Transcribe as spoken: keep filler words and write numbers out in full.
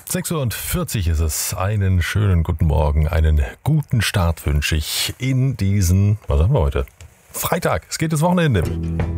sechs Uhr vierzig ist es. Einen schönen guten Morgen, einen guten Start wünsche ich in diesen, was haben wir heute? Freitag, es geht ins Wochenende.